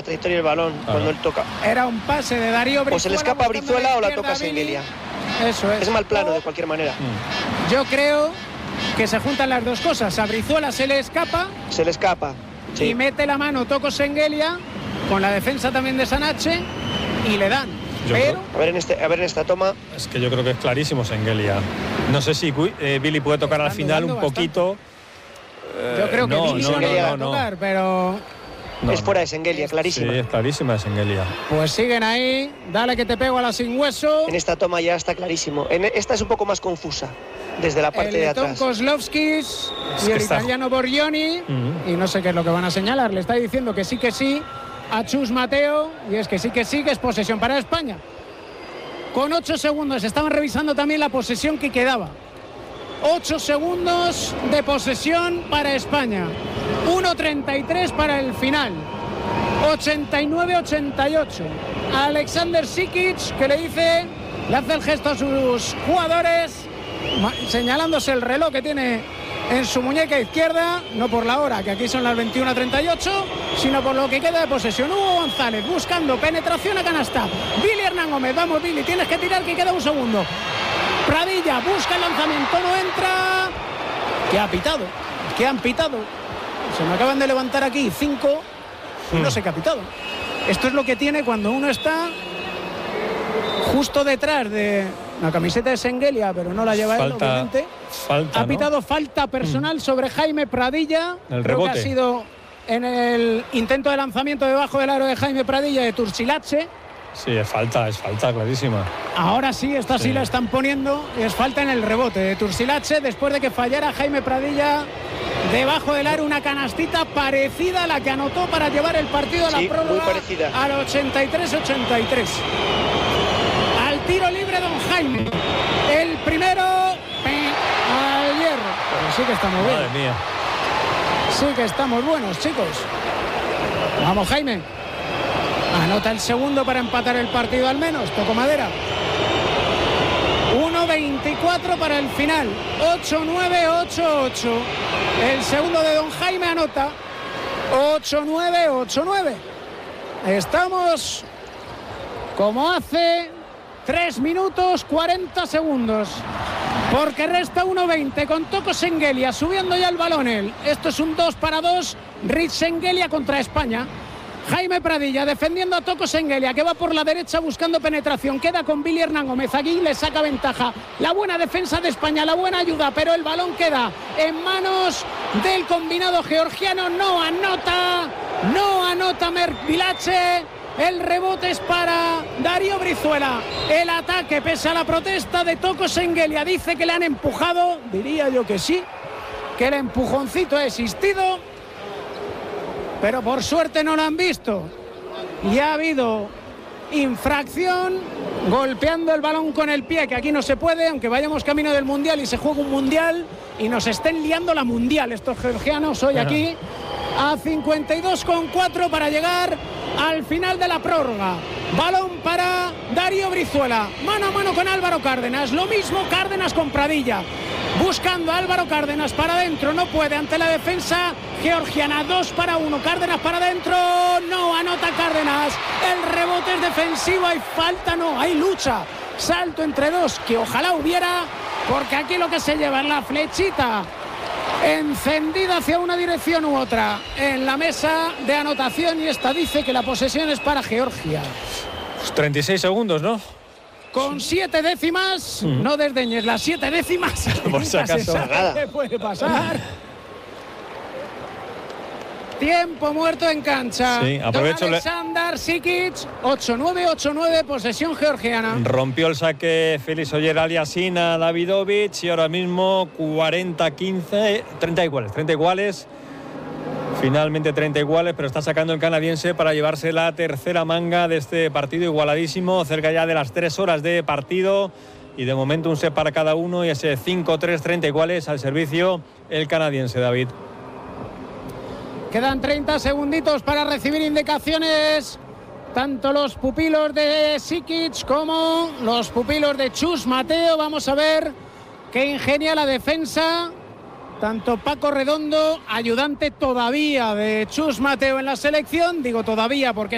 trayectoria del balón cuando él toca. Era un pase de Darío Brizuela. O se le escapa a Brizuela o la toca Sengelia. Eso es. Es mal plano de cualquier manera. Yo creo que se juntan las dos cosas. A Brizuela se le escapa. Se le escapa. Sí. Y mete la mano Toko Sengelia con la defensa también de Sanache y le dan. Pero a ver en esta toma. Es que yo creo que es clarísimo Sengelia. No sé si Billy puede tocar al final un poquito. Yo creo que Billy no va a tocar, pero es fuera de Sengelia, clarísima. Sí, es clarísima de Sengelia. Pues siguen ahí, dale que te pego a la sin hueso. En esta toma ya está clarísimo. Esta es un poco más confusa, desde la parte de atrás. Kozlovskis y el italiano Borgioni, y no sé qué es lo que van a señalar. Le está diciendo que sí a Chus Mateo, y es que sí, que es posesión para España. Con 8 segundos, estaban revisando también la posesión que quedaba. 8 segundos de posesión para España. 1:33 para el final. 89-88. Alexander Sikic, que le hace el gesto a sus jugadores, señalándose el reloj que tiene en su muñeca izquierda, no por la hora, que aquí son las 21:38, sino por lo que queda de posesión. Hugo González buscando penetración a canasta. Billy Hernán Gómez, vamos Billy, tienes que tirar, que queda un segundo. Pradilla busca el lanzamiento, no entra. ¿Qué han pitado? Se me acaban de levantar aquí 5 y no sé qué ha pitado. Esto es lo que tiene cuando uno está justo detrás de la camiseta de Sengelia, pero no la lleva él, obviamente. Ha pitado falta personal sobre Jaime Pradilla. El rebote. Creo que ha sido en el intento de lanzamiento debajo del aro de Jaime Pradilla de Turcilache. Sí, es falta clarísima. Ahora sí, esta sí la están poniendo. Es falta en el rebote de Turcilache después de que fallara Jaime Pradilla debajo del aro, una canastita parecida a la que anotó para llevar el partido a la prórroga al 83-83. Al tiro libre don Jaime. El primero al hierro. Pero sí que estamos buenos. Madre mía. Sí que estamos buenos, chicos. Vamos, Jaime. Anota el segundo para empatar el partido al menos. Toco madera. 1:24 para el final. 8-9, 8-8. El segundo de don Jaime anota. 8-9, 8-9. Estamos como hace 3 minutos 40 segundos. Porque resta 1:20 con Toko Sengelia subiendo ya el balón él. Esto es un 2-2. Rich Sengelia contra España. Jaime Pradilla defendiendo a Toko Sengelia, que va por la derecha buscando penetración. Queda con Billy Hernán Gómez. Aquí le saca ventaja. La buena defensa de España, la buena ayuda, pero el balón queda en manos del combinado georgiano. No anota Merk Vilache. El rebote es para Darío Brizuela. El ataque, pese a la protesta de Toko Sengelia, dice que le han empujado. Diría yo que sí, que el empujoncito ha existido, pero por suerte no lo han visto. Y ha habido infracción, golpeando el balón con el pie, que aquí no se puede, aunque vayamos camino del Mundial y se juega un Mundial y nos estén liando la Mundial estos georgianos hoy aquí. A 52,4 para llegar al final de la prórroga. Balón para Darío Brizuela. Mano a mano con Álvaro Cárdenas. Lo mismo Cárdenas con Pradilla. Buscando a Álvaro Cárdenas para adentro. No puede ante la defensa georgiana. 2-1. Cárdenas para adentro. No anota Cárdenas. El rebote es defensivo. Hay falta, no. Hay lucha. Salto entre dos, que ojalá hubiera, porque aquí lo que se lleva es la flechita encendida hacia una dirección u otra en la mesa de anotación, y esta dice que la posesión es para Georgia. 36 segundos, ¿no? Con 7 décimas, no desdeñes las 7 décimas. Por si acaso. ¿Qué puede pasar? Tiempo muerto en cancha. Sí, aprovecho. Don Alexander Sikic, 8-9, 8-9, posesión georgiana. Rompió el saque Félix Oyer Aliassime a Davidovich, y ahora mismo 40-15, 30 iguales. Finalmente 30 iguales, pero está sacando el canadiense para llevarse la tercera manga de este partido igualadísimo, cerca ya de las 3 horas de partido. Y de momento un set para cada uno, y ese 5-3, 30 iguales al servicio el canadiense, David. Quedan 30 segunditos para recibir indicaciones, tanto los pupilos de Sikic como los pupilos de Chus Mateo. Vamos a ver qué ingenia la defensa. Tanto Paco Redondo, ayudante todavía de Chus Mateo en la selección, digo todavía porque